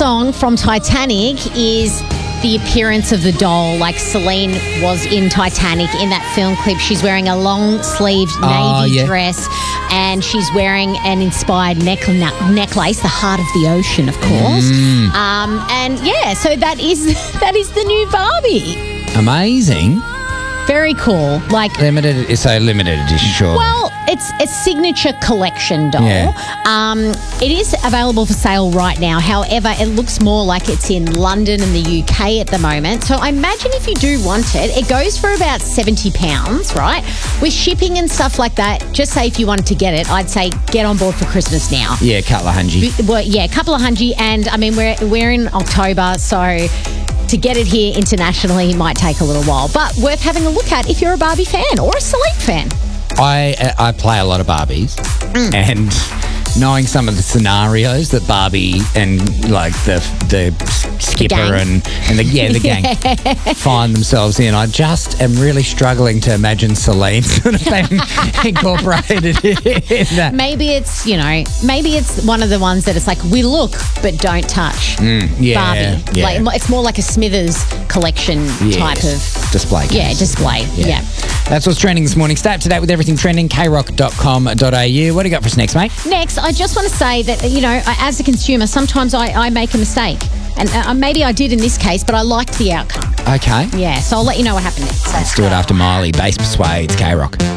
song from Titanic is the appearance of the doll. Like Celine was in Titanic in that film clip. She's wearing a long-sleeved navy dress and she's wearing an inspired necklace, the heart of the ocean, of course. So that is the new Barbie. Amazing. Very cool. Like limited edition, sure. Well, it's a signature collection doll. Yeah. It is available for sale right now. However, it looks more like it's in London and the UK at the moment. So I imagine if you do want it, it goes for about £70, right? With shipping and stuff like that, just say if you wanted to get it, I'd say get on board for Christmas now. Yeah, a couple of $100. Well, yeah, a couple of $100. And I mean, we're in October, so to get it here internationally might take a little while, but worth having a look at if you're a Barbie fan or a Celine fan. I play a lot of Barbies, and knowing some of the scenarios that Barbie and like the skipper and the gang find themselves in, I just am really struggling to imagine Celine sort of being incorporated in that. Maybe it's one of the ones that it's like we look but don't touch. Barbie. Yeah. Like it's more like a Smithers collection type of display case. Yeah, display. Yeah. That's what's trending this morning. Stay up to date with everything trending. krock.com.au. What do you got for us next, mate? Next, I just want to say that, as a consumer, sometimes I make a mistake. And maybe I did in this case, but I liked the outcome. Okay. Yeah, so I'll let you know what happened next. Let's do it after Miley. Bass Persuades, K-Rock.